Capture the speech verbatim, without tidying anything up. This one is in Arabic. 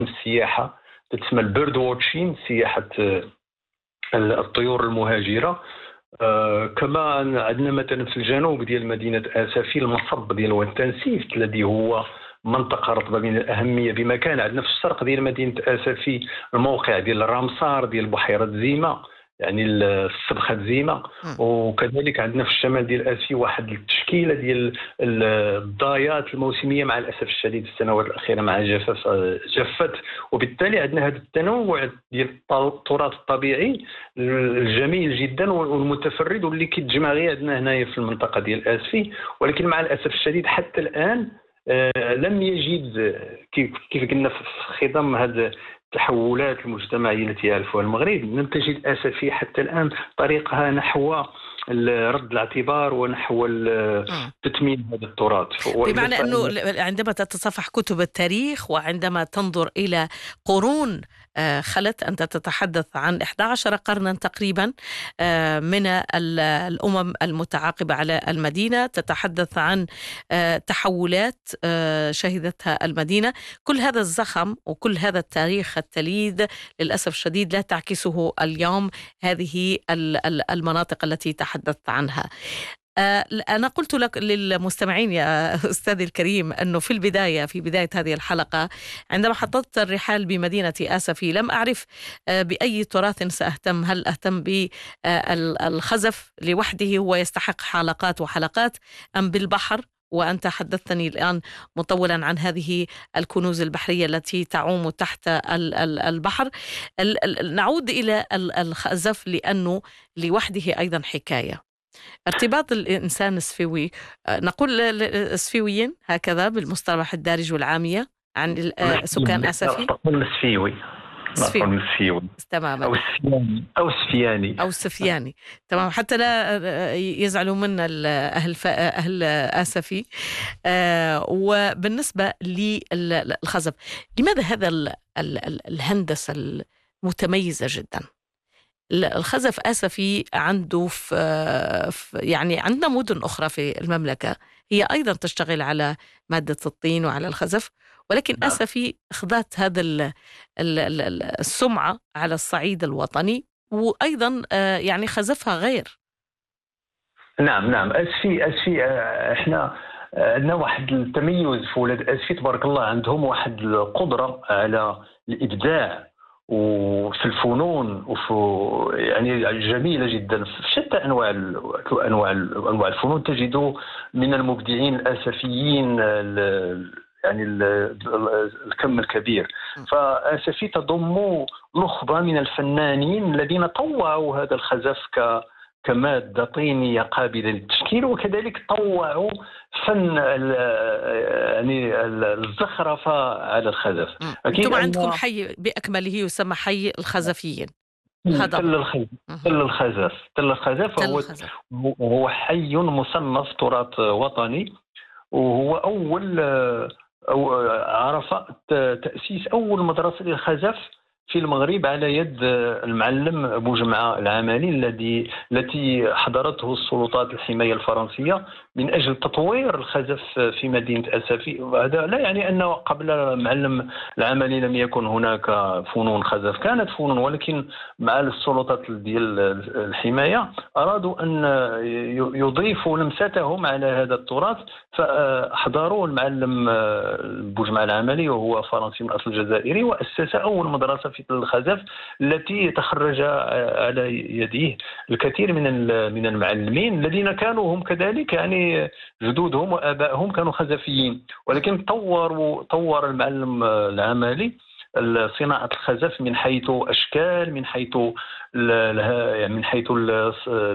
السياحة تسمى البيرد واتشين، سياحة الطيور المهاجرة. آه كما أن عندنا مثلا في الجنوب ديال مدينة آسفي المصب ديال والتنسيف الذي هو منطقة رطبة من الأهمية بمكان. عندنا في الشرق ديال مدينة آسفي الموقع ديال الرامصار ديال بحيرة زيمة، يعني السبخة زيمة. وكذلك عندنا في الشمال ديال آسيا واحد التشكيلة ديال الضايات الموسمية، مع الأسف الشديد في السنوات الأخيرة مع الجفاف جفت، وبالتالي عندنا هذا التنوع ديال التراث الطبيعي الجميل جدا والمتفرد واللي كيتجمع غير عندنا هنايا في المنطقة ديال آسفي. ولكن مع الأسف الشديد حتى الآن آه لم يجد كيف كيف قلنا في خضم هذا التحولات المجتمعية التي يعرفها المغرب، لم تجد آسفي حتى الآن طريقها نحو رد الاعتبار ونحو تثمين هذا التراث. بمعنى أنه عندما تتصفح كتب التاريخ وعندما تنظر إلى قرون خلت، أنت تتحدث عن إحدى عشر قرنا تقريبا من الأمم المتعاقبة على المدينة، تتحدث عن تحولات شهدتها المدينة. كل هذا الزخم وكل هذا التاريخ التليد للأسف الشديد لا تعكسه اليوم هذه المناطق التي تحدثت عنها. أنا قلت لك للمستمعين يا أستاذي الكريم أنه في البداية في بداية هذه الحلقة عندما حطيت الرحال بمدينة آسفي لم أعرف بأي تراث سأهتم. هل أهتم بالخزف لوحده هو يستحق حلقات وحلقات، أم بالبحر؟ وأنت حدثتني الآن مطولا عن هذه الكنوز البحرية التي تعوم تحت البحر. نعود إلى الخزف لأنه لوحده أيضا حكاية. ارتباط الإنسان السفيوي، نقول السفيويين هكذا بالمصطلح الدارج والعامية عن سكان آسفي. السفيوي السفيوي تماما، أو السفياني أو السفياني أو السفياني تمام، حتى لا يزعلوا منا أهل أهل آسفي. آه وبالنسبة للخزف، لماذا هذا الهندسة المتميزة جدا؟ الخزف آسفي عنده في يعني عندنا مدن أخرى في المملكة هي أيضا تشتغل على مادة الطين وعلى الخزف، ولكن نعم. آسفي أخذت هذا السمعة على الصعيد الوطني، وأيضا يعني خزفها غير. نعم نعم آسفي آسفي احنا عندنا واحد التميز في ولاد آسفي تبارك الله، عندهم واحد القدرة على الإبداع وفي الفنون وفي يعني جميله جدا في شتى انواع انواع انواع الفنون. تجد من المبدعين الاسفيين يعني الكم الكبير. فآسفي تضم نخبه من الفنانين الذين طوعوا هذا الخزف ك كمادة طينية قابلة للتشكيل، وكذلك طوعوا فن يعني الزخرفة على الخزف. أنتم عندكم حي بأكمله يسمى حي الخزفيين. تل الخزف تل الخزف تل الخزف هو هو حي مصنف تراث وطني، وهو أول أو عرف تأسيس أول مدرسة للخزف في المغرب على يد المعلم بوجمعة العمالي الذي التي حضرته السلطات الحماية الفرنسية من أجل تطوير الخزف في مدينة آسفي. وهذا لا يعني أنه قبل المعلم العمالي لم يكن هناك فنون خزف، كانت فنون، ولكن مع السلطات ديال الحماية أرادوا أن يضيفوا لمستهم على هذا التراث، فأحضروا المعلم بوجمعة العمالي وهو فرنسي من أصل جزائري، وأسس أول مدرسة في الخزف التي تخرج على يديه الكثير من من المعلمين الذين كانوا هم كذلك يعني جدودهم وآبائهم كانوا خزفيين، ولكن طوروا طور المعلم العمالي صناعة الخزف من حيث أشكال، من حيث من حيث